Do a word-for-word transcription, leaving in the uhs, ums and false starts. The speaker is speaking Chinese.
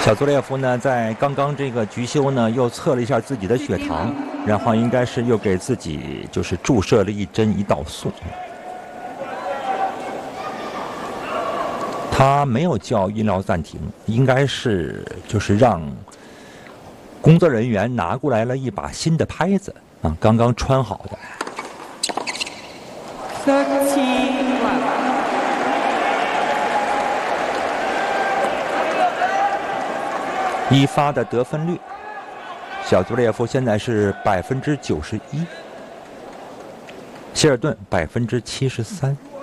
小佐列夫呢，在刚刚这个局休呢，又测了一下自己的血糖，然后应该是又给自己就是注射了一针胰岛素。他没有叫医疗暂停，应该是就是让工作人员拿过来了一把新的拍子啊，刚刚穿好的。一发的得分率，小佐列夫现在是百分之九十一，希尔顿百分之七十三。